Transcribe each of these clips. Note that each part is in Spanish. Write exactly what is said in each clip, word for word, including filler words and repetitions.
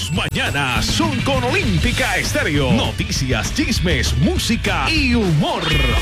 Tus mañanas son con Olímpica Estéreo. Noticias, chismes, música y humor.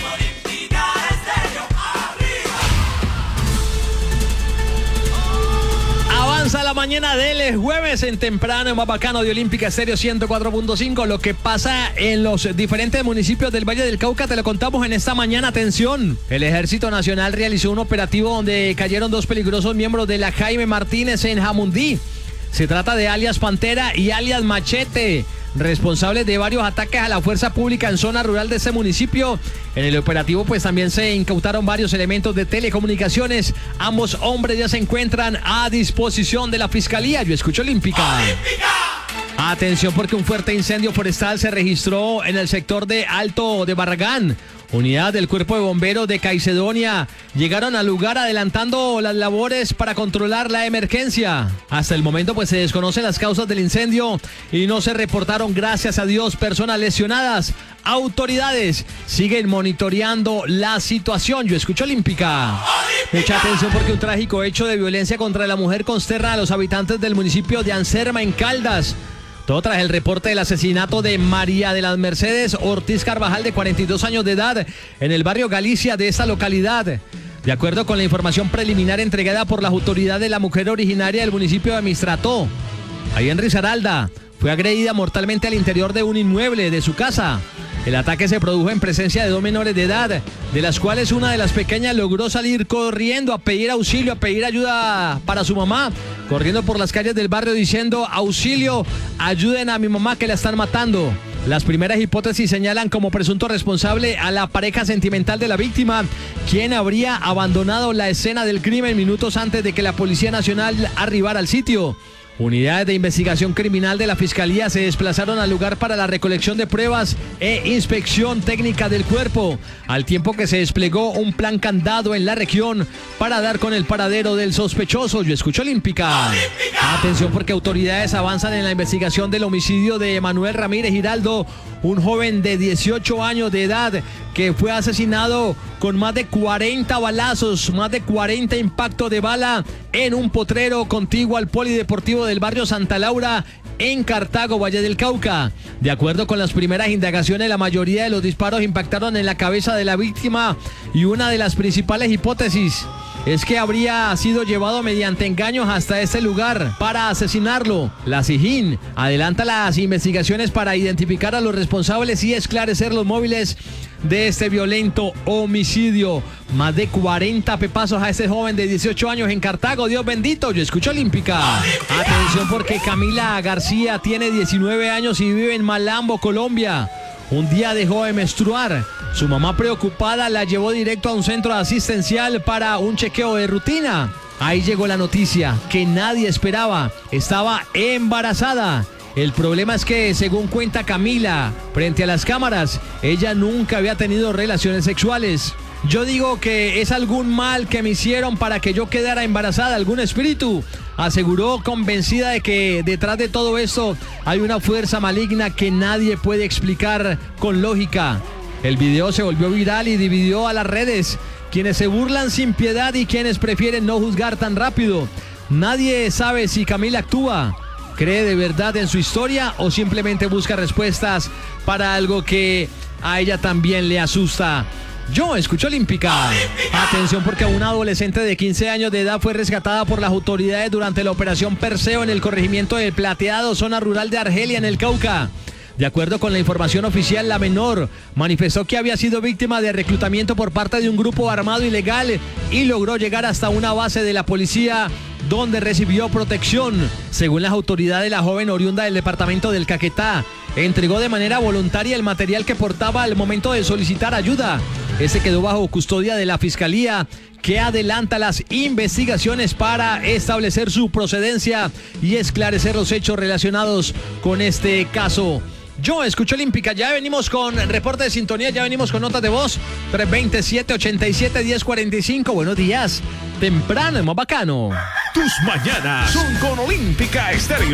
Avanza la mañana del jueves en temprano, en más bacano de Olímpica Estéreo ciento cuatro punto cinco. Lo que pasa en los diferentes municipios del Valle del Cauca te lo contamos en esta mañana. Atención, el Ejército Nacional realizó un operativo donde cayeron dos peligrosos miembros de la Jaime Martínez en Jamundí. Se trata de alias Pantera y alias Machete, responsables de varios ataques a la fuerza pública en zona rural de ese municipio. En el operativo pues también se incautaron varios elementos de telecomunicaciones. Ambos hombres ya se encuentran a disposición de la Fiscalía. Yo escucho Olímpica. ¡Olímpica! Atención, porque un fuerte incendio forestal se registró en el sector de Alto de Barragán. Unidad del Cuerpo de Bomberos de Caicedonia llegaron al lugar adelantando las labores para controlar la emergencia. Hasta el momento pues se desconocen las causas del incendio y no se reportaron, gracias a Dios, personas lesionadas. Autoridades siguen monitoreando la situación. Yo escucho Olímpica. ¡Olímpica! Mucha atención, porque un trágico hecho de violencia contra la mujer consterna a los habitantes del municipio de Anserma, en Caldas. Todo tras el reporte del asesinato de María de las Mercedes Ortiz Carvajal, de cuarenta y dos años de edad, en el barrio Galicia de esa localidad. De acuerdo con la información preliminar entregada por las autoridades, la mujer originaria del municipio de Mistrató, ahí en Risaralda, fue agredida mortalmente al interior de un inmueble de su casa. El ataque se produjo en presencia de dos menores de edad, de las cuales una de las pequeñas logró salir corriendo a pedir auxilio, a pedir ayuda para su mamá, corriendo por las calles del barrio diciendo: auxilio, ayuden a mi mamá que la están matando. Las primeras hipótesis señalan como presunto responsable a la pareja sentimental de la víctima, quien habría abandonado la escena del crimen minutos antes de que la Policía Nacional arribara al sitio. Unidades de investigación criminal de la Fiscalía se desplazaron al lugar para la recolección de pruebas e inspección técnica del cuerpo, al tiempo que se desplegó un plan candado en la región para dar con el paradero del sospechoso. Yo escucho Olímpica. ¡Olímpica! Atención, porque autoridades avanzan en la investigación del homicidio de Manuel Ramírez Giraldo, un joven de dieciocho años de edad que fue asesinado con más de cuarenta balazos, más de cuarenta impactos de bala en un potrero contiguo al polideportivo del barrio Santa Laura, en Cartago, Valle del Cauca. De acuerdo con las primeras indagaciones, la mayoría de los disparos impactaron en la cabeza de la víctima, y una de las principales hipótesis es que habría sido llevado mediante engaños hasta ese lugar para asesinarlo. La SIJIN adelanta las investigaciones para identificar a los responsables y esclarecer los móviles de este violento homicidio. Más de cuarenta pepazos a ese joven de dieciocho años en Cartago. Dios bendito. Yo escucho Olímpica. Atención, porque Camila García tiene diecinueve años y vive en Malambo, Colombia. Un día dejó de menstruar. Su mamá, preocupada, la llevó directo a un centro asistencial para un chequeo de rutina. Ahí llegó la noticia que nadie esperaba: estaba embarazada. El problema es que, según cuenta Camila frente a las cámaras, ella nunca había tenido relaciones sexuales. Yo digo que es algún mal que me hicieron para que yo quedara embarazada, algún espíritu, aseguró, convencida de que detrás de todo esto hay una fuerza maligna que nadie puede explicar con lógica. El video se volvió viral y dividió a las redes, quienes se burlan sin piedad y quienes prefieren no juzgar tan rápido. Nadie sabe si Camila actúa, cree de verdad en su historia, o simplemente busca respuestas para algo que a ella también le asusta. Yo escucho Olímpica. ¡Olímpica! Atención, porque una adolescente de quince años de edad fue rescatada por las autoridades durante la operación Perseo en el corregimiento de Plateado, zona rural de Argelia, en el Cauca. De acuerdo con la información oficial, la menor manifestó que había sido víctima de reclutamiento por parte de un grupo armado ilegal y logró llegar hasta una base de la policía, donde recibió protección. Según las autoridades, la joven, oriunda del departamento del Caquetá, entregó de manera voluntaria el material que portaba al momento de solicitar ayuda. Este quedó bajo custodia de la Fiscalía, que adelanta las investigaciones para establecer su procedencia y esclarecer los hechos relacionados con este caso. Yo escucho Olímpica. Ya venimos con reporte de sintonía, ya venimos con notas de voz. tres dos siete, ochenta y siete, diez cuarenta y cinco. Buenos días. Temprano, más bacano. Tus mañanas son con Olímpica Estéreo.